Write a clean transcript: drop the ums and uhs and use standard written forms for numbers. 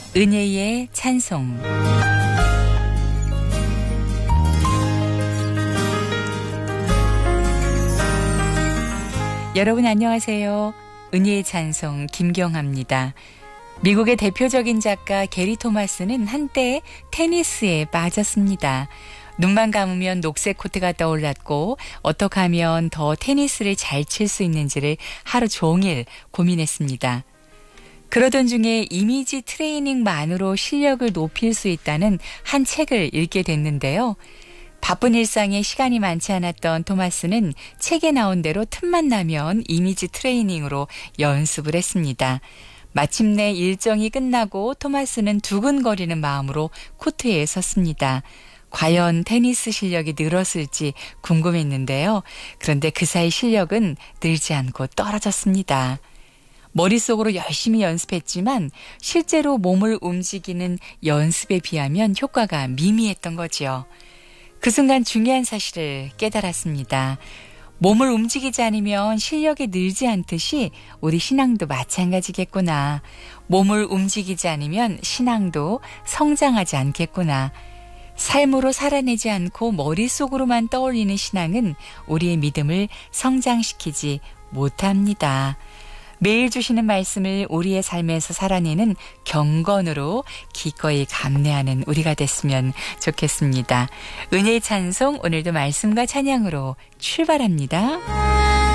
은혜의 찬송. 여러분 안녕하세요. 은혜의 찬송 김경아입니다. 미국의 대표적인 작가 게리 토마스는 한때 테니스에 빠졌습니다. 눈만 감으면 녹색 코트가 떠올랐고 어떻게 하면 더 테니스를 잘 칠 수 있는지를 하루 종일 고민했습니다. 그러던 중에 이미지 트레이닝만으로 실력을 높일 수 있다는 한 책을 읽게 됐는데요. 바쁜 일상에 시간이 많지 않았던 토마스는 책에 나온 대로 틈만 나면 이미지 트레이닝으로 연습을 했습니다. 마침내 일정이 끝나고 토마스는 두근거리는 마음으로 코트에 섰습니다. 과연 테니스 실력이 늘었을지 궁금했는데요. 그런데 그 사이 실력은 늘지 않고 떨어졌습니다. 머릿속으로 열심히 연습했지만 실제로 몸을 움직이는 연습에 비하면 효과가 미미했던 거지요. 그 순간 중요한 사실을 깨달았습니다. 몸을 움직이지 않으면 실력이 늘지 않듯이 우리 신앙도 마찬가지겠구나. 몸을 움직이지 않으면 신앙도 성장하지 않겠구나. 삶으로 살아내지 않고 머릿속으로만 떠올리는 신앙은 우리의 믿음을 성장시키지 못합니다. 매일 주시는 말씀을 우리의 삶에서 살아내는 경건으로 기꺼이 감내하는 우리가 됐으면 좋겠습니다. 은혜의 찬송, 오늘도 말씀과 찬양으로 출발합니다.